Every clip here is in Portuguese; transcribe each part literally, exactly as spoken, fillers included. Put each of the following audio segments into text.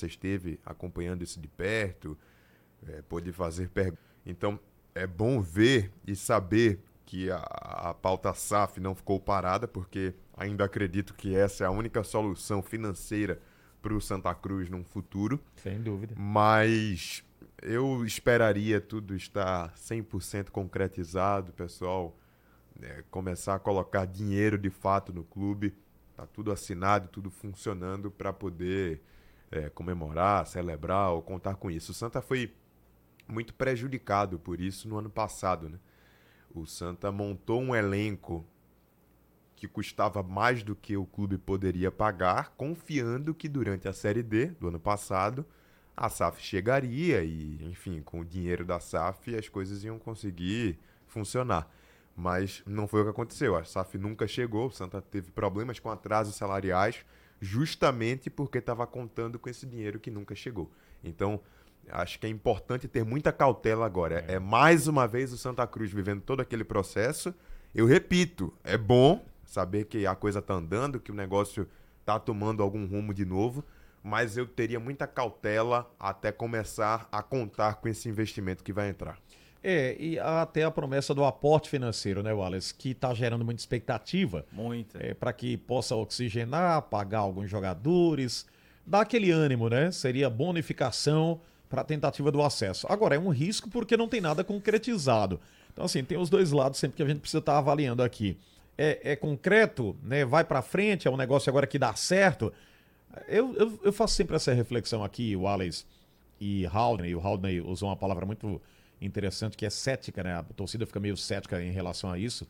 você esteve acompanhando isso de perto, é, pôde fazer perguntas. Então, é bom ver e saber que a, a pauta S A F não ficou parada, porque ainda acredito que essa é a única solução financeira para o Santa Cruz num futuro. Sem dúvida. Mas eu esperaria tudo estar cem por cento concretizado, pessoal, né, começar a colocar dinheiro de fato no clube, tá tudo assinado, tudo funcionando para poder é, comemorar, celebrar ou contar com isso. O Santa foi muito prejudicado por isso no ano passado, né? O Santa montou um elenco que custava mais do que o clube poderia pagar, confiando que durante a Série D do ano passado a S A F chegaria e, enfim, com o dinheiro da S A F as coisas iam conseguir funcionar. Mas não foi o que aconteceu. A S A F nunca chegou, o Santa teve problemas com atrasos salariais justamente porque estava contando com esse dinheiro que nunca chegou. Então, acho que é importante ter muita cautela agora. É, é mais uma vez o Santa Cruz vivendo todo aquele processo. Eu repito, é bom saber que a coisa está andando, que o negócio está tomando algum rumo de novo, mas eu teria muita cautela até começar a contar com esse investimento que vai entrar. É, e até a promessa do aporte financeiro, né, Wallace, que está gerando muita expectativa. Muita. É, para que possa oxigenar, pagar alguns jogadores, dar aquele ânimo, né? Seria bonificação para a tentativa do acesso. Agora, é um risco porque não tem nada concretizado. Então, assim, tem os dois lados sempre que a gente precisa estar avaliando aqui. É, é concreto, né? Vai para frente, é um negócio agora que dá certo. Eu, eu, eu faço sempre essa reflexão aqui, Wallace e Haldney. O Haldney usou uma palavra muito interessante que é cética, né? A torcida fica meio cética em relação a isso,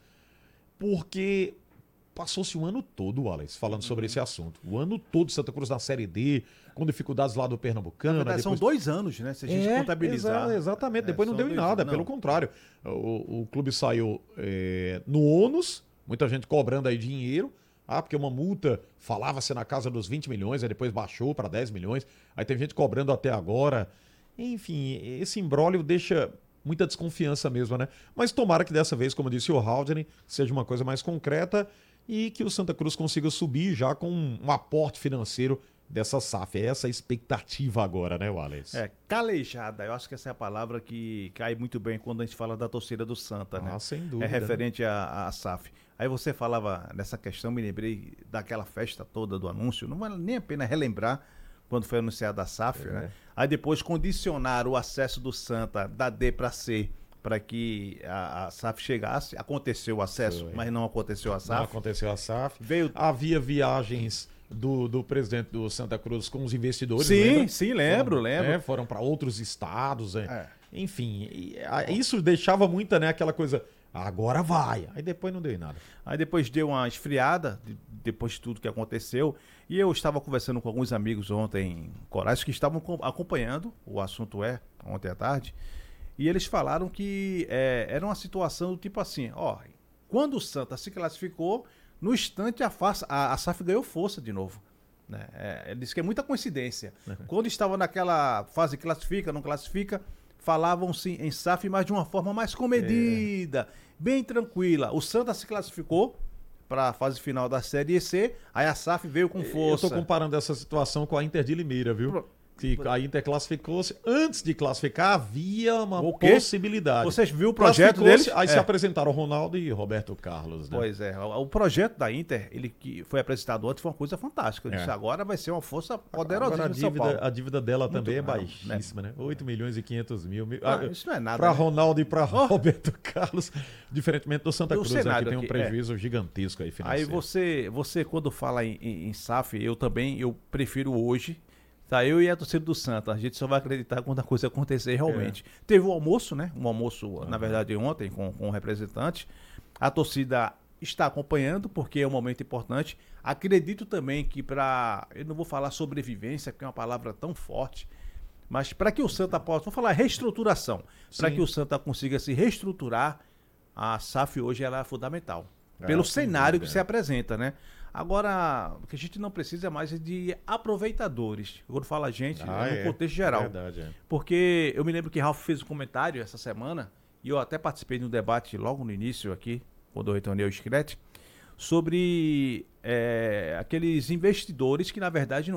porque passou-se o ano todo, Wallace, falando uhum. sobre esse assunto. O ano todo Santa Cruz na Série D, com dificuldades lá do Pernambucano. Na verdade, depois... São dois anos, né? Se a gente é, contabilizar. Exa exatamente, é, depois não deu em nada, não. Pelo contrário. O, o clube saiu é, no ônus, muita gente cobrando aí dinheiro. Ah, porque uma multa falava-se na casa dos vinte milhões, aí depois baixou para dez milhões. Aí tem gente cobrando até agora. Enfim, esse imbróglio deixa muita desconfiança mesmo, né? Mas tomara que dessa vez, como disse o Haldney, seja uma coisa mais concreta e que o Santa Cruz consiga subir já com um aporte financeiro dessa S A F. É essa a expectativa agora, né, Wallace? É, calejada. Eu acho que essa é a palavra que cai muito bem quando a gente fala da torcida do Santa, né? Ah, sem dúvida. É referente né? à, à S A F. Aí você falava nessa questão, me lembrei daquela festa toda do anúncio. Não vale nem a pena relembrar quando foi anunciada a S A F, é. né? Aí depois condicionar o acesso do Santa da D para C para que a, a S A F chegasse. Aconteceu o acesso, foi. mas não aconteceu a S A F. Não aconteceu a S A F. Veio... Havia viagens do, do presidente do Santa Cruz com os investidores. Sim, lembra? sim, lembro, foram, lembro. É, foram para outros estados. É. É. Enfim, e, a, isso deixava muita, né, aquela coisa... Agora vai. Aí depois não deu em nada. Aí depois deu uma esfriada, de, depois de tudo que aconteceu. E eu estava conversando com alguns amigos ontem, corais, que estavam acompanhando, o assunto é, ontem à tarde. E eles falaram que é, era uma situação do tipo assim, ó, quando o Santa se classificou, no instante a, face, a, a S A F ganhou força de novo. Né? É, ele disse que é muita coincidência. Quando estava naquela fase classifica, não classifica, falavam-se em S A F, mas de uma forma mais comedida, é. bem tranquila. O Santa se classificou para a fase final da Série C, aí a S A F veio com força. Eu estou comparando essa situação com a Inter de Limeira, viu? Pro... Que a Inter classificou-se. Antes de classificar, havia uma possibilidade. Vocês viram o projeto deles? Aí é. se apresentaram Ronaldo e Roberto Carlos, né? Pois é. O projeto da Inter, ele que foi apresentado antes, foi uma coisa fantástica. Eu disse, é. agora vai ser uma força poderosíssima do São Paulo. A dívida dela Muito também é mal, baixíssima, né? oito milhões e quinhentos mil. Ah, isso não é nada. Para né? Ronaldo e para oh. Roberto Carlos, diferentemente do Santa Cruz, né, que tem um aqui, prejuízo é. gigantesco aí financeiro. Aí você, você quando fala em, em, em S A F, eu também, eu prefiro hoje... Tá, eu e a torcida do Santa, a gente só vai acreditar quando a coisa acontecer realmente. É. Teve o almoço, né? Um almoço, uhum. na verdade, ontem, com, com o representante. A torcida está acompanhando, porque é um momento importante. Acredito também que para, eu não vou falar sobrevivência, porque é uma palavra tão forte, mas para que o Santa possa, vou falar reestruturação, para que o Santa consiga se reestruturar, a S A F hoje ela é fundamental. É, pelo cenário que se apresenta, né? Agora, o que a gente não precisa mais é de aproveitadores. Quando fala gente, ah, é no é. contexto geral. Verdade, é. Porque eu me lembro que Ralf fez um comentário essa semana, e eu até participei de um debate logo no início aqui, quando eu retornei ao Screte, sobre é, aqueles investidores que, na verdade, não